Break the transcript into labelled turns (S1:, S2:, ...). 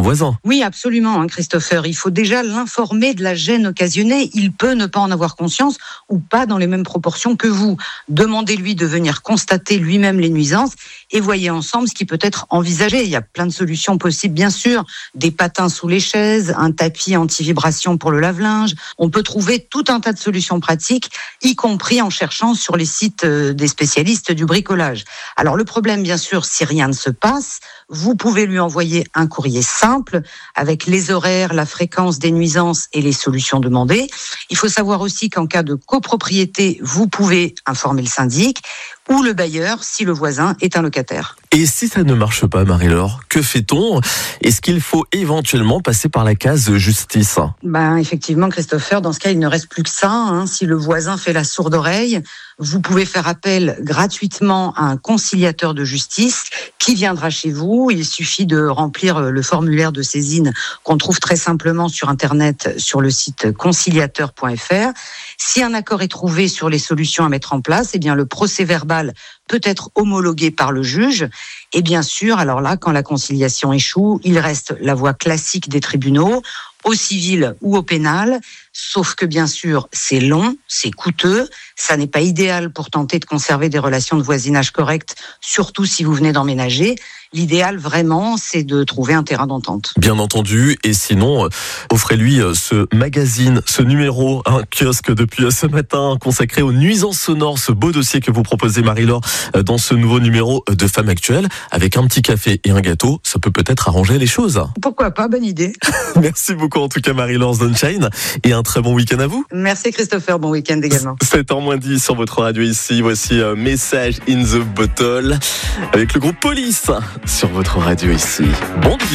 S1: voisin.
S2: Oui, absolument, Christopher. Il faut déjà l'informer de la gêne occasionnée. Il peut ne pas en avoir conscience ou pas dans les mêmes proportions que vous. Demandez-lui de venir constater lui-même les nuisances et voyez ensemble ce qui peut être envisagé. Il y a plein de solutions possibles, bien sûr. Des patins sous les chaises, un tapis anti-vibration pour le lave-linge. On peut trouver tout un tas de solutions pratiques, y compris en cherchant sur les sites des spécialistes du bricolage. Alors le problème, bien sûr, si rien ne se passe, vous pouvez lui envoyer un courrier simple avec les horaires, la fréquence des nuisances et les solutions demandées. Il faut savoir aussi qu'en cas de copropriété, vous pouvez informer le syndic ou le bailleur si le voisin est un locataire.
S1: Et si ça ne marche pas, Marie-Laure, que fait-on ? Est-ce qu'il faut éventuellement passer par la case justice ?
S2: Effectivement, Christopher, dans ce cas, il ne reste plus que ça. Si le voisin fait la sourde oreille, vous pouvez faire appel gratuitement à un conciliateur de justice qui viendra chez vous. Il suffit de remplir le formulaire de saisine qu'on trouve très simplement sur Internet, sur le site conciliateur.fr. Si un accord est trouvé sur les solutions à mettre en place, le procès-verbal peut être homologué par le juge. Et bien sûr, alors là, quand la conciliation échoue, il reste la voie classique des tribunaux, au civil ou au pénal, sauf que bien sûr, c'est long, c'est coûteux, ça n'est pas idéal pour tenter de conserver des relations de voisinage correctes, surtout si vous venez d'emménager. L'idéal, vraiment, c'est de trouver un terrain d'entente.
S1: Bien entendu, et sinon, offrez-lui ce magazine, ce numéro, un kiosque depuis ce matin consacré aux nuisances sonores, ce beau dossier que vous proposez, Marie-Laure, dans ce nouveau numéro de Femme Actuelle, avec un petit café et un gâteau, ça peut peut-être arranger les choses.
S2: Pourquoi pas, bonne idée.
S1: Merci beaucoup en tout cas, Marie-Laure Sunshine, et un très bon week-end à vous.
S2: Merci Christopher, bon week-end également.
S1: 7h moins 10 sur votre radio ici, voici Message in the Bottle, avec le groupe Police sur votre radio ici. Bon